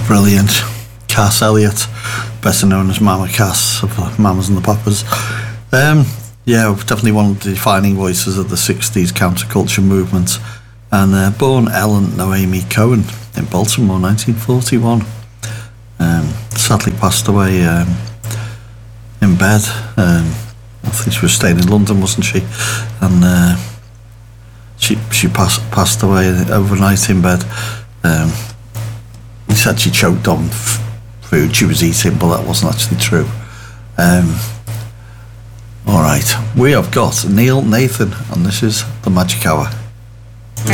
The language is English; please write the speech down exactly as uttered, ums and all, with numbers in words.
brilliant. Cass Elliot, better known as Mama Cass of the Mamas and the Papas. Um, yeah, definitely one of the defining voices of the sixties counterculture movement. And uh, born Ellen Noemi Cohen in Baltimore, nineteen forty-one. Um, sadly passed away um, in bed. Um, I think she was staying in London, wasn't she? And uh, she she passed passed away overnight in bed. Um, he said she choked on f- food she was eating, but that wasn't actually true. Um, all right, we have got Neil Nathan, and this is the Magic Hour.